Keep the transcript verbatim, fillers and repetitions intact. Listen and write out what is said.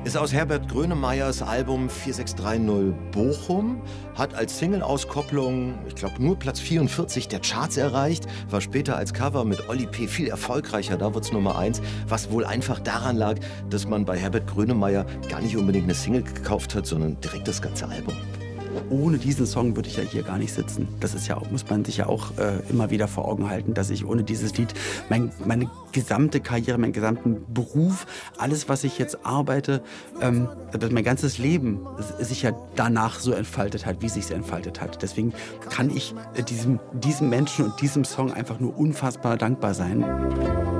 Ist aus Herbert Grönemeyers Album vier sechs drei null Bochum, hat als Single-Auskopplung, ich glaube, nur Platz vierundvierzig der Charts erreicht, war später als Cover mit Olli P. viel erfolgreicher, da wird's Nummer eins, was wohl einfach daran lag, dass man bei Herbert Grönemeyer gar nicht unbedingt eine Single gekauft hat, sondern direkt das ganze Album. Ohne diesen Song würde ich ja hier gar nicht sitzen. Das ist ja auch, muss man sich ja auch äh, immer wieder vor Augen halten, dass ich ohne dieses Lied mein, meine gesamte Karriere, meinen gesamten Beruf, alles, was ich jetzt arbeite, ähm, dass mein ganzes Leben sich ja danach so entfaltet hat, wie es sich entfaltet hat. Deswegen kann ich äh, diesem, diesem Menschen und diesem Song einfach nur unfassbar dankbar sein.